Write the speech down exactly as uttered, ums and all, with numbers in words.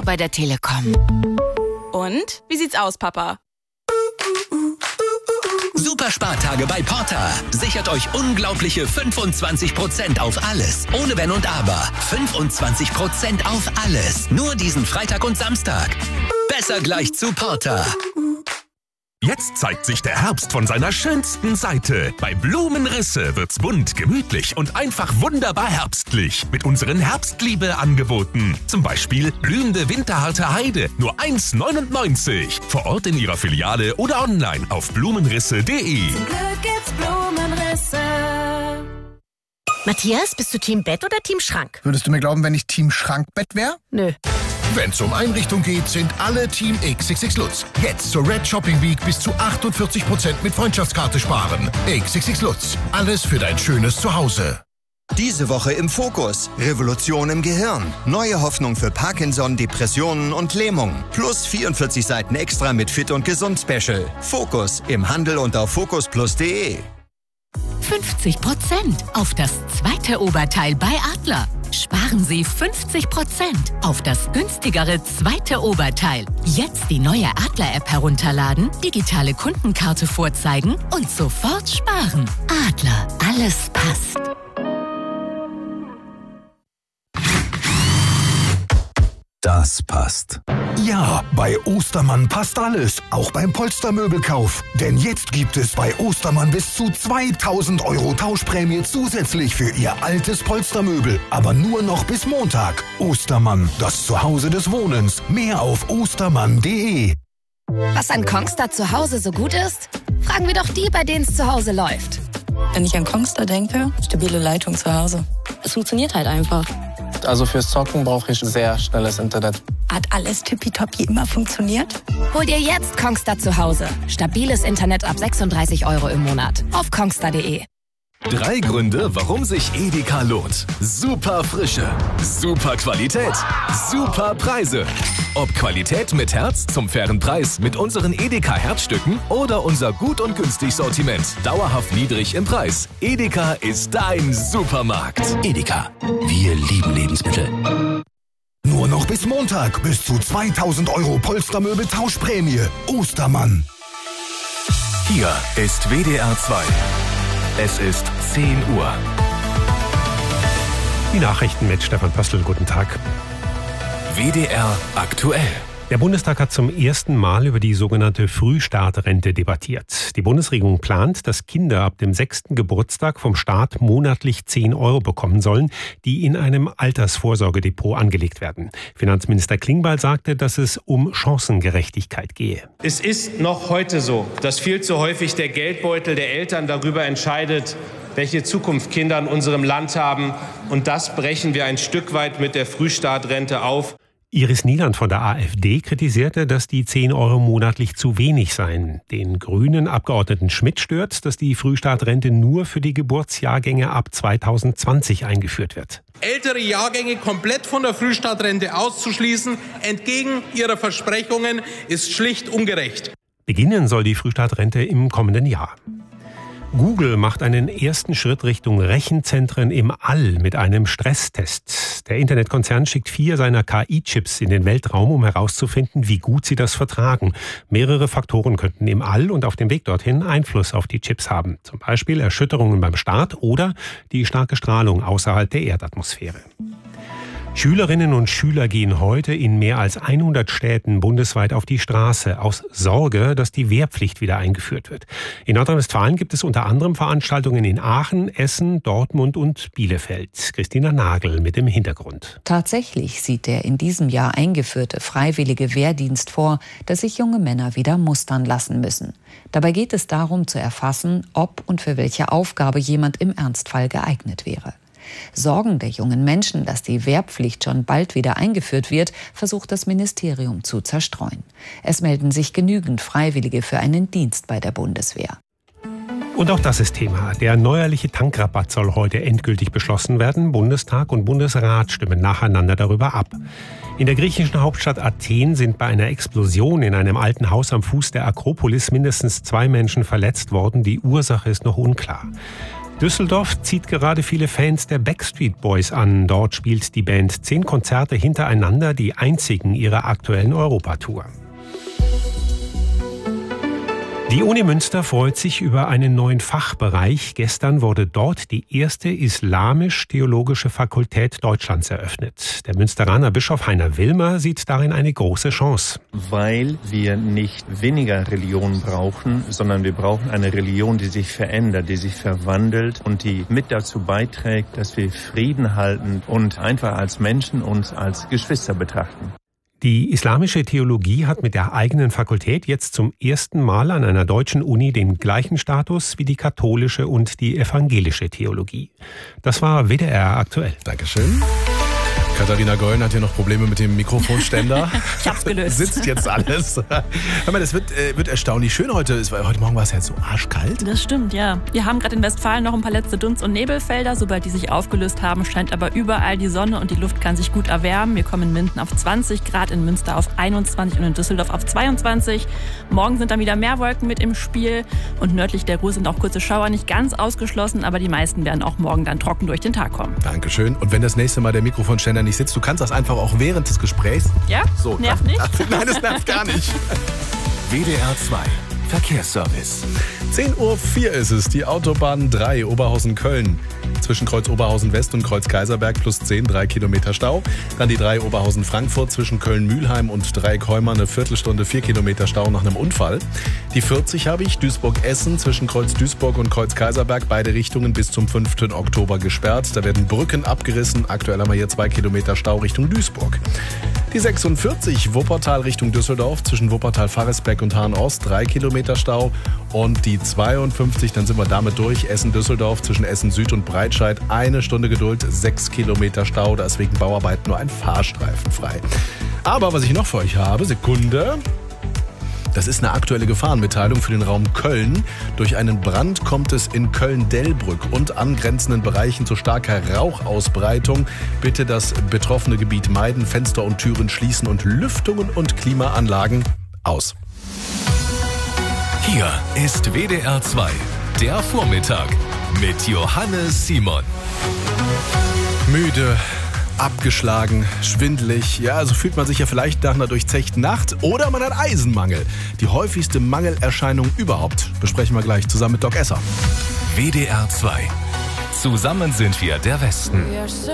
bei der Telekom. Und? Wie sieht's aus, Papa? Super Spartage bei Porter. Sichert euch unglaubliche fünfundzwanzig Prozent auf alles. Ohne Wenn und Aber. fünfundzwanzig Prozent auf alles. Nur diesen Freitag und Samstag. Besser gleich zu Porter. Jetzt zeigt sich der Herbst von seiner schönsten Seite. Bei Blumenrisse wird's bunt, gemütlich und einfach wunderbar herbstlich. Mit unseren Herbstliebe-Angeboten. Zum Beispiel blühende winterharte Heide, nur eins neunundneunzig. Vor Ort in Ihrer Filiale oder online auf blumenrisse punkt de. Zum Glück gibt's Blumenrisse. Matthias, bist du Team Bett oder Team Schrank? Würdest du mir glauben, wenn ich Team Schrankbett wäre? Nö. Wenn es um Einrichtung geht, sind alle Team X X X Lutz. Jetzt zur Red Shopping Week bis zu achtundvierzig Prozent mit Freundschaftskarte sparen. X X X Lutz. Alles für dein schönes Zuhause. Diese Woche im Fokus. Revolution im Gehirn. Neue Hoffnung für Parkinson, Depressionen und Lähmung. Plus vierundvierzig Seiten extra mit Fit und Gesund Special. Fokus im Handel und auf fokus plus punkt de. fünfzig Prozent auf das zweite Oberteil bei Adler. Sparen Sie fünfzig Prozent auf das günstigere zweite Oberteil. Jetzt die neue Adler-App herunterladen, digitale Kundenkarte vorzeigen und sofort sparen. Adler, alles passt. Das passt. Ja, bei Ostermann passt alles, auch beim Polstermöbelkauf. Denn jetzt gibt es bei Ostermann bis zu zweitausend Euro Tauschprämie zusätzlich für Ihr altes Polstermöbel. Aber nur noch bis Montag. Ostermann, das Zuhause des Wohnens. Mehr auf ostermann punkt de. Was an Kongstar zu Hause so gut ist? Fragen wir doch die, bei denen es zu Hause läuft. Wenn ich an Kongstar denke, stabile Leitung zu Hause. Es funktioniert halt einfach. Also fürs Zocken brauche ich sehr schnelles Internet. Hat alles tippitoppi immer funktioniert? Hol dir jetzt Kongstar zu Hause. Stabiles Internet ab sechsunddreißig Euro im Monat. Auf kongstar punkt de. Drei Gründe, warum sich Edeka lohnt. Super Frische, super Qualität, super Preise. Ob Qualität mit Herz zum fairen Preis mit unseren Edeka Herzstücken oder unser gut und günstig Sortiment. Dauerhaft niedrig im Preis. Edeka ist dein Supermarkt. Edeka, wir lieben Lebensmittel. Nur noch bis Montag bis zu zweitausend Euro Polstermöbel Tauschprämie. Ostermann. Hier ist W D R zwei. Es ist zehn Uhr. Die Nachrichten mit Stefan Pöstl. Guten Tag. W D R aktuell. Der Bundestag hat zum ersten Mal über die sogenannte Frühstartrente debattiert. Die Bundesregierung plant, dass Kinder ab dem sechsten Geburtstag vom Staat monatlich zehn Euro bekommen sollen, die in einem Altersvorsorgedepot angelegt werden. Finanzminister Klingbeil sagte, dass es um Chancengerechtigkeit gehe. Es ist noch heute so, dass viel zu häufig der Geldbeutel der Eltern darüber entscheidet, welche Zukunft Kinder in unserem Land haben. Und das brechen wir ein Stück weit mit der Frühstartrente auf. Iris Nieland von der AfD kritisierte, dass die zehn Euro monatlich zu wenig seien. Den grünen Abgeordneten Schmidt stört, dass die Frühstartrente nur für die Geburtsjahrgänge ab zweitausendzwanzig eingeführt wird. Ältere Jahrgänge komplett von der Frühstartrente auszuschließen, entgegen ihrer Versprechungen, ist schlicht ungerecht. Beginnen soll die Frühstartrente im kommenden Jahr. Google macht einen ersten Schritt Richtung Rechenzentren im All mit einem Stresstest. Der Internetkonzern schickt vier seiner K I-Chips in den Weltraum, um herauszufinden, wie gut sie das vertragen. Mehrere Faktoren könnten im All und auf dem Weg dorthin Einfluss auf die Chips haben. Zum Beispiel Erschütterungen beim Start oder die starke Strahlung außerhalb der Erdatmosphäre. Schülerinnen und Schüler gehen heute in mehr als hundert Städten bundesweit auf die Straße, aus Sorge, dass die Wehrpflicht wieder eingeführt wird. In Nordrhein-Westfalen gibt es unter anderem Veranstaltungen in Aachen, Essen, Dortmund und Bielefeld. Christina Nagel mit dem Hintergrund. Tatsächlich sieht der in diesem Jahr eingeführte freiwillige Wehrdienst vor, dass sich junge Männer wieder mustern lassen müssen. Dabei geht es darum zu erfassen, ob und für welche Aufgabe jemand im Ernstfall geeignet wäre. Sorgen der jungen Menschen, dass die Wehrpflicht schon bald wieder eingeführt wird, versucht das Ministerium zu zerstreuen. Es melden sich genügend Freiwillige für einen Dienst bei der Bundeswehr. Und auch das ist Thema. Der neuerliche Tankrabatt soll heute endgültig beschlossen werden. Bundestag und Bundesrat stimmen nacheinander darüber ab. In der griechischen Hauptstadt Athen sind bei einer Explosion in einem alten Haus am Fuß der Akropolis mindestens zwei Menschen verletzt worden. Die Ursache ist noch unklar. Düsseldorf zieht gerade viele Fans der Backstreet Boys an. Dort spielt die Band zehn Konzerte hintereinander, die einzigen ihrer aktuellen Europatour. Die Uni Münster freut sich über einen neuen Fachbereich. Gestern wurde dort die erste islamisch-theologische Fakultät Deutschlands eröffnet. Der Münsteraner Bischof Heiner Wilmer sieht darin eine große Chance. Weil wir nicht weniger Religion brauchen, sondern wir brauchen eine Religion, die sich verändert, die sich verwandelt und die mit dazu beiträgt, dass wir Frieden halten und einfach als Menschen uns als Geschwister betrachten. Die islamische Theologie hat mit der eigenen Fakultät jetzt zum ersten Mal an einer deutschen Uni den gleichen Status wie die katholische und die evangelische Theologie. Das war W D R aktuell. Dankeschön. Katharina Gollen hat hier noch Probleme mit dem Mikrofonständer. Ich hab's gelöst. Sitzt jetzt alles. Hör mal, das wird, äh, wird erstaunlich schön heute. Es war, heute Morgen war es ja so arschkalt. Das stimmt, ja. Wir haben gerade in Westfalen noch ein paar letzte Dunst- und Nebelfelder. Sobald die sich aufgelöst haben, scheint aber überall die Sonne und die Luft kann sich gut erwärmen. Wir kommen in Minden auf zwanzig Grad, in Münster auf einundzwanzig und in Düsseldorf auf zweiundzwanzig. Morgen sind dann wieder mehr Wolken mit im Spiel. Und nördlich der Ruhr sind auch kurze Schauer nicht ganz ausgeschlossen, aber die meisten werden auch morgen dann trocken durch den Tag kommen. Dankeschön. Und wenn das nächste Mal der Mikrofonständer nicht sitzt, du kannst das einfach auch während des Gesprächs. Ja? So, nervt nicht? Nein, es nervt gar nicht. W D R zwei Verkehrsservice. zehn Uhr vier ist es, die Autobahn drei Oberhausen-Köln. Zwischen Kreuz Oberhausen West und Kreuz Kaiserberg plus zehn, drei Kilometer Stau. Dann die drei Oberhausen-Frankfurt zwischen Köln-Mühlheim und Dreieck-Heumar eine Viertelstunde, vier Kilometer Stau nach einem Unfall. Die vierzig habe ich, Duisburg-Essen zwischen Kreuz Duisburg und Kreuz Kaiserberg, beide Richtungen bis zum fünften Oktober gesperrt. Da werden Brücken abgerissen. Aktuell haben wir hier zwei Kilometer Stau Richtung Duisburg. Die sechsundvierzig Wuppertal Richtung Düsseldorf zwischen Wuppertal-Farresbeck und Hahn-Ost, drei Kilometer Stau. Und die zweiundfünfzig, dann sind wir damit durch, Essen-Düsseldorf zwischen Essen-Süd und Breitscheid, eine Stunde Geduld, sechs Kilometer Stau, da ist wegen Bauarbeiten nur ein Fahrstreifen frei. Aber was ich noch für euch habe, Sekunde... Das ist eine aktuelle Gefahrenmitteilung für den Raum Köln. Durch einen Brand kommt es in Köln-Delbrück und angrenzenden Bereichen zu starker Rauchausbreitung. Bitte das betroffene Gebiet meiden, Fenster und Türen schließen und Lüftungen und Klimaanlagen aus. Hier ist W D R zwei, der Vormittag mit Johannes Simon. Müde, abgeschlagen, schwindelig. Ja, so fühlt man sich ja vielleicht nach einer durchzechten Nacht. Oder man hat Eisenmangel. Die häufigste Mangelerscheinung überhaupt. Besprechen wir gleich zusammen mit Doc Esser. W D R zwei. Zusammen sind wir der Westen.